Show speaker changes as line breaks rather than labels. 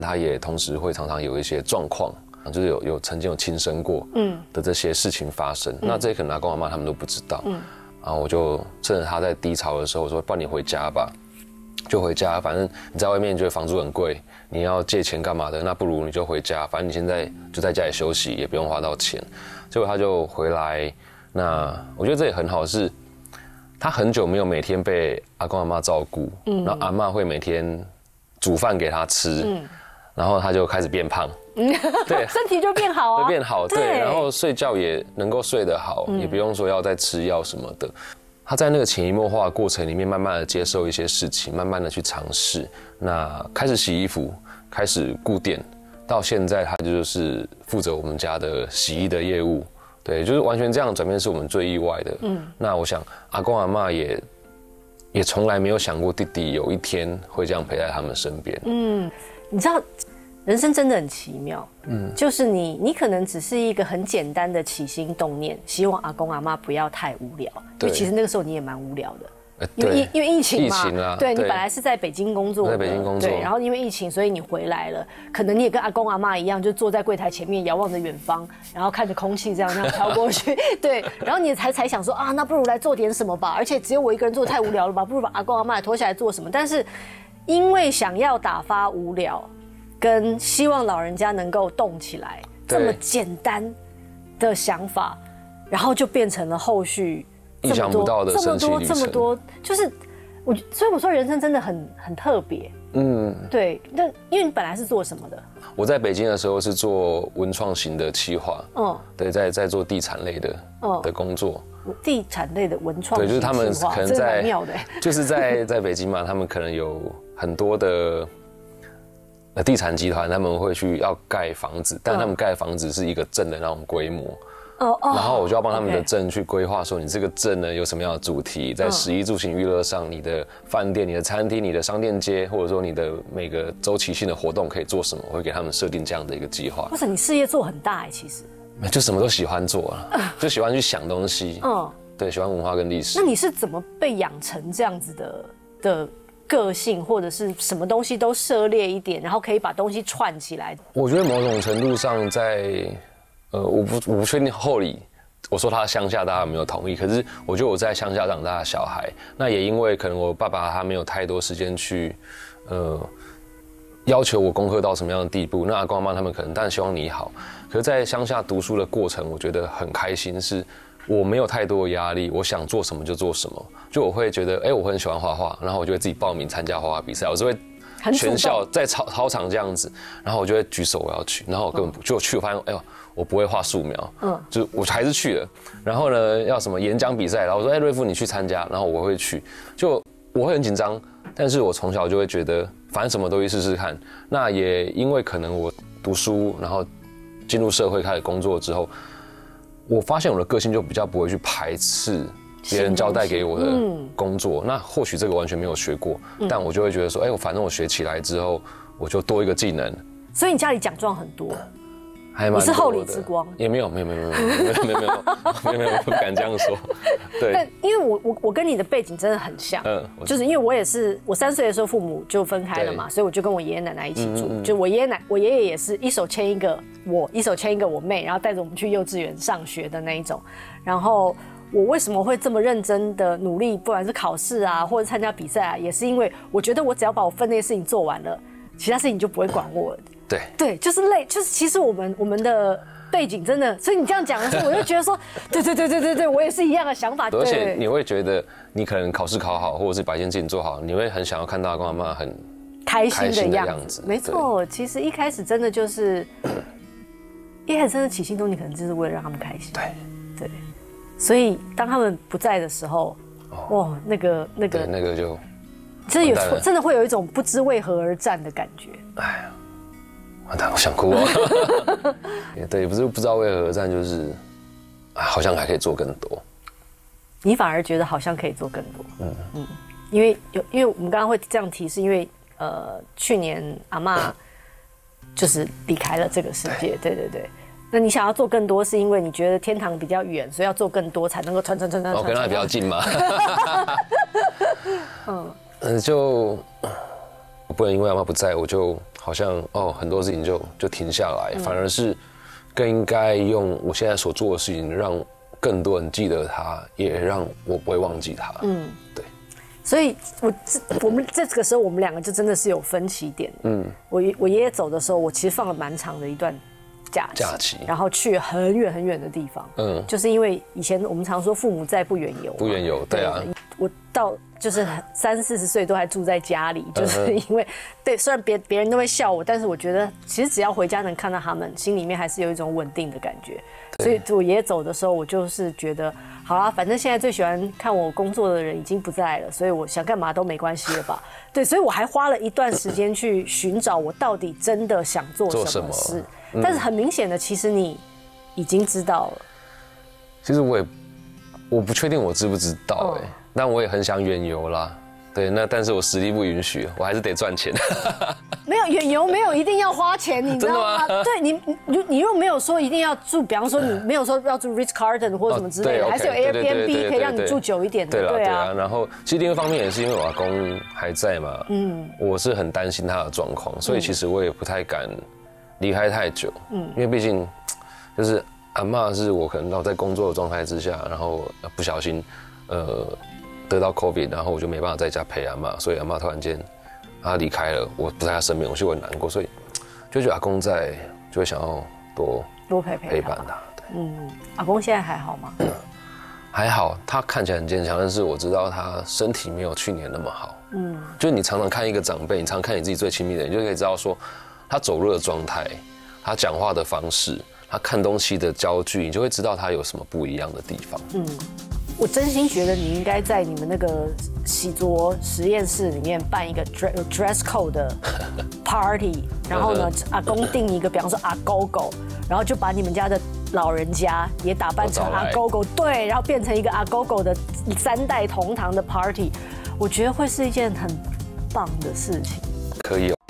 他也同时会常常有一些状况，就是有曾经有轻生过的这些事情发生。那这些可能阿公阿嬷他们都不知道。然后我就趁着他在低潮的时候，我说：“不然你回家吧。”就回家，反正你在外面觉得房租很贵，你要借钱干嘛的？那不如你就回家，反正你现在就在家里休息，也不用花到钱。结果他就回来，那我觉得这也很好，是他很久没有每天被阿公阿嬷照顾，然后阿嬷会每天煮饭给他吃，然后他就开始变胖，
对，身体就变好啊，
会变好，对，然后睡觉也能够睡得好，也不用说要再吃药什么的。他在那个潜移默化的过程里面，慢慢的接受一些事情，慢慢的去尝试。那开始洗衣服，开始顾店，到现在他就是负责我们家的洗衣的业务。对，就是完全这样的转变是我们最意外的。那我想阿公阿嬷也从来没有想过弟弟有一天会这样陪在他们身边。
你知道。人生真的很奇妙，就是你可能只是一个很简单的起心动念，希望阿公阿嬷不要太无聊，因为其实那个时候你也蛮无聊的，因为疫情嘛，对你本来是在北京工作，
在北京工作，
对，然后因为疫情，所以你回来了，可能你也跟阿公阿嬷一样，就坐在柜台前面遥望着远方，然后看着空气这样飘过去，对，然后你才想说啊，那不如来做点什么吧，而且只有我一个人做太无聊了吧，不如把阿公阿嬷拖下来做什么？但是因为想要打发无聊。跟希望老人家能够动起来，这么简单的想法，然后就变成了后续
意想不到的神奇旅程。
这么多，就是所以我说人生真的很特别。对，那因为你本来是做什么的？
我在北京的时候是做文创型的企划，对，在做地产类的工作。
地产类的文创，
对，就是他们可能在，就是在北京嘛，他们可能有很多的。地产集团他们会去要盖房子，但他们盖房子是一个镇的那种规模，然后我就要帮他们的镇去规划，说你这个镇呢有什么样的主题，在食衣住行娱乐上，你的饭店、你的餐厅、你的商店街，或者说你的每个周期性的活动可以做什么，我会给他们设定这样的一个计划。
哇塞，你事业做很大其实。
就什么都喜欢做啊，就喜欢去想东西，对，喜欢文化跟历史。
那你是怎么被养成这样子的个性，或者是什么东西都涉猎一点，然后可以把东西串起来？
我觉得某种程度上在，我不确定后里，我说他乡下大家有没有同意？可是我觉得我在乡下长大的小孩，那也因为可能我爸爸他没有太多时间去，要求我功课到什么样的地步，那阿公阿嬷他们可能当然希望你好，可是在乡下读书的过程，我觉得很开心是。我没有太多的压力，我想做什么就做什么。就我会觉得，我很喜欢画画，然后我就会自己报名参加画画比赛。我是会全校在操场这样子，然后我就会举手我要去，然后我根本就去，我发现，我不会画素描，就是我还是去了。然后呢，要什么演讲比赛，然后我说，瑞夫你去参加，然后我会去，就我会很紧张，但是我从小就会觉得，反正什么都去试试看。那也因为可能我读书，然后进入社会开始工作之后。我发现我的个性就比较不会去排斥别人交代给我的工作，那或许这个完全没有学过，但我就会觉得说，反正我学起来之后，我就多一个技能。
所以你家里奖状很多，
还蛮多的。
你是厚礼之光？
也没有，不敢这样说。对，
但因为我跟你的背景真的很像，就是因为我也是，我3岁的时候父母就分开了嘛，所以我就跟我爷爷奶奶一起住，就我爷爷也是一手牵一个我，一手牵一个我妹，然后带着我们去幼稚园上学的那一种。然后我为什么会这么认真的努力，不管是考试啊，或者参加比赛啊，也是因为我觉得我只要把我分内的事情做完了，其他事情就不会管我了。对，就是就是其实我们的背景真的，所以你这样讲的时候，我就觉得说，对，我也是一样的想法。
而且你会觉得，你可能考试考好，或者是把一件事情做好，你会很想要看到阿公阿嬷很
开心的样子。没错，其实一开始真的就是，一开始真的起心动念，可能就是为了让他们开心。对，所以当他们不在的时候，哇，那个
就，
真的会有一种不知为何而战的感觉。
哎呀。完蛋，我想哭哦。对，不是不知道为何而战，就是好像还可以做更多。
你反而觉得好像可以做更多。因为我们刚刚会这样提，是因为去年阿嬷就是离开了这个世界。对。那你想要做更多，是因为你觉得天堂比较远，所以要做更多才能够传。
我跟他比较近嘛。就不能因为阿嬷不在，我就好像很多事情就停下来，反而是更应该用我现在所做的事情，让更多人记得他，也让我不会忘记他。对。
所以我们这个时候，我们两个就真的是有分歧点。我爷爷走的时候，我其实放了蛮长的一段假期，然后去很远很远的地方。就是因为以前我们常说父母在不远游，
不远游，对啊。
我到就是30-40岁都还住在家里，就是因为对，虽然别人都会笑我，但是我觉得其实只要回家能看到他们，心里面还是有一种稳定的感觉。所以我爷爷走的时候，我就是觉得，好啦，反正现在最喜欢看我工作的人已经不在了，所以我想干嘛都没关系了吧？对，所以我还花了一段时间去寻找我到底真的想做什么事。但是很明显的，其实你已经知道了。
其实我不确定我知不知道但我也很想远游啦。对，但是我实力不允许，我还是得赚钱。
没有远游，没有一定要花钱，你知道吗？对你又没有说一定要住，比方说你没有说要住 Ritz Carlton 或什么之类的，还是有 Airbnb 可以让你住久一点的。
对啊。然后其实另一方面也是因为我阿公还在嘛，我是很担心他的状况，所以其实我也不太敢离开太久，因为毕竟就是阿嬷是我可能在工作的状态之下，然后不小心得到 COVID， 然后我就没办法在家陪阿嬷，所以阿嬷突然间她离开了，我不在她身边，我就会很难过，所以就觉得阿公在，就會想要多陪伴他。
阿公现在还好吗？
还好，他看起来很坚强，但是我知道他身体没有去年那么好。就是你常常看一个长辈，你常常看你自己最亲密的人，你就可以知道说他走路的状态，他讲话的方式，他看东西的焦距，你就会知道他有什么不一样的地方。
我真心觉得你应该在你们那个洗濯实验室里面办一个 dress code 的 party， 然后呢，阿公定一个，比方说阿狗狗，然后就把你们家的老人家也打扮成阿狗狗，对，然后变成一个阿狗狗的3代同堂的 party， 我觉得会是一件很棒的事情。
可以哦。